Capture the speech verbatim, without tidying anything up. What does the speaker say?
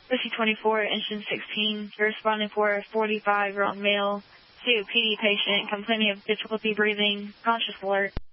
Pussy twenty-four, engine sixteen, you're responding for a forty-five-year-old male C O P D patient complaining of difficulty breathing, conscious alert.